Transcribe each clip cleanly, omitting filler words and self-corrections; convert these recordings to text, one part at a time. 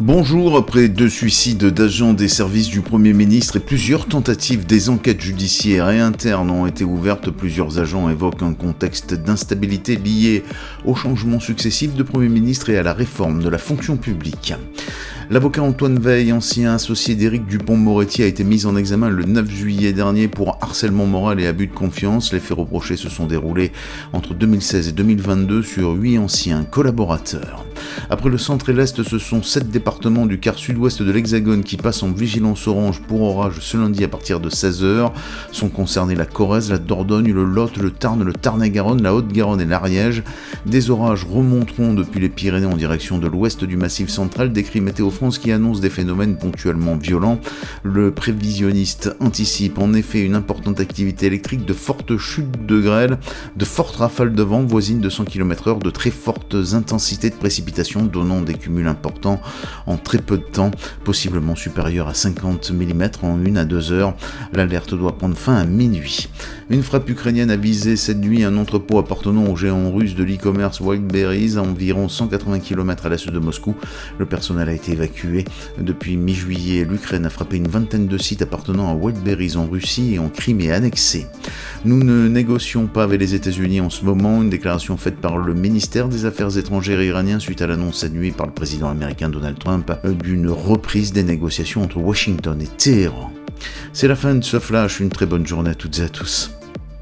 Bonjour, après 2 suicides d'agents des services du Premier ministre et plusieurs tentatives, des enquêtes judiciaires et internes ont été ouvertes. Plusieurs agents évoquent un contexte d'instabilité lié aux changements successifs de Premier ministre et à la réforme de la fonction publique. L'avocat Antoine Veil, ancien associé d'Éric Dupond-Moretti, a été mis en examen le 9 juillet dernier pour harcèlement moral et abus de confiance. Les faits reprochés se sont déroulés entre 2016 et 2022 sur 8 anciens collaborateurs. Après le centre et l'Est, ce sont 7 départements du quart sud-ouest de l'Hexagone qui passent en vigilance orange pour orage ce lundi à partir de 16h. Sont concernés la Corrèze, la Dordogne, le Lot, le Tarn, le Tarn-et-Garonne, la Haute-Garonne et l'Ariège. Des orages remonteront depuis les Pyrénées en direction de l'ouest du Massif central, décrit Météo France qui annonce des phénomènes ponctuellement violents. Le prévisionniste anticipe en effet une importante activité électrique, de fortes chutes de grêle, de fortes rafales de vent voisines de 100 km/h, de très fortes intensités de précipitations donnant des cumuls importants en très peu de temps, possiblement supérieurs à 50 mm en 1 à 2 heures. L'alerte doit prendre fin à minuit. Une frappe ukrainienne a visé cette nuit un entrepôt appartenant au géant russe de l'e-commerce Wildberries à environ 180 km à l'est de Moscou. Le personnel a été évacué. Depuis mi-juillet, l'Ukraine a frappé une vingtaine de sites appartenant à Wildberries en Russie et en Crimée annexée. Nous ne négocions pas avec les États-Unis en ce moment, une déclaration faite par le ministère des Affaires étrangères iranien suite à l'annonce cette nuit par le président américain Donald Trump d'une reprise des négociations entre Washington et Téhéran. C'est la fin de ce flash, une très bonne journée à toutes et à tous.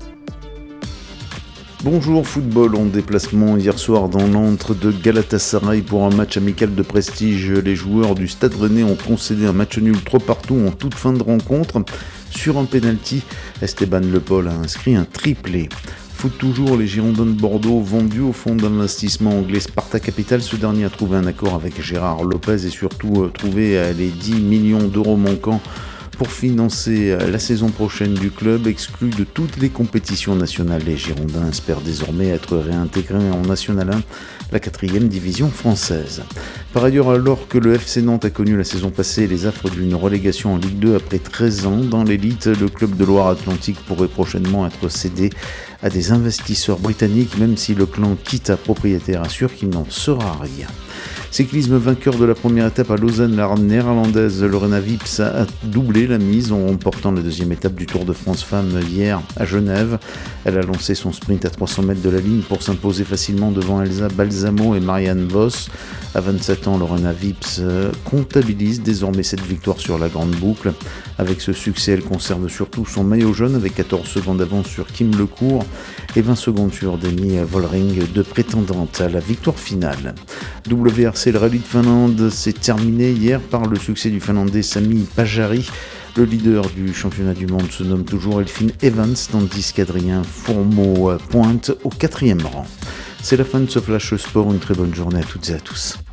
Bonjour, football en déplacement hier soir dans l'antre de Galatasaray pour un match amical de prestige. Les joueurs du Stade Rennais ont concédé un match nul 3-3 en toute fin de rencontre. Sur un penalty, Esteban Le Paul a inscrit un triplé. Foot toujours, les Girondins de Bordeaux vendus au fonds d'investissement anglais Sparta Capital. Ce dernier a trouvé un accord avec Gérard Lopez et surtout trouvé les 10 millions d'euros manquants pour financer la saison prochaine du club, exclu de toutes les compétitions nationales. Les Girondins espèrent désormais être réintégrés en National 1, la 4e division française. Par ailleurs, alors que le FC Nantes a connu la saison passée les affres d'une relégation en Ligue 2 après 13 ans dans l'élite, le club de Loire-Atlantique pourrait prochainement être cédé à des investisseurs britanniques, même si le clan Kita propriétaire assure qu'il n'en sera rien. Cyclisme, vainqueur de la première étape à Lausanne, la néerlandaise Lorena Wips a doublé la mise en remportant la deuxième étape du Tour de France Femmes hier à Genève. Elle a lancé son sprint à 300 mètres de la ligne pour s'imposer facilement devant Elsa Balsamo et Marianne Vos. À 27 ans, Lorena Wips comptabilise désormais cette victoire sur la grande boucle. Avec ce succès, elle conserve surtout son maillot jaune avec 14 secondes d'avance sur Kim Lecourt et 20 secondes sur Demi Vollering, deux prétendantes à la victoire finale. WRC, le rallye de Finlande, s'est terminé hier par le succès du Finlandais Sami Pajari. Le leader du championnat du monde se nomme toujours Elfyn Evans, tandis qu'Adrien Fourmeau pointe au 4e rang. C'est la fin de ce Flash Sport, une très bonne journée à toutes et à tous.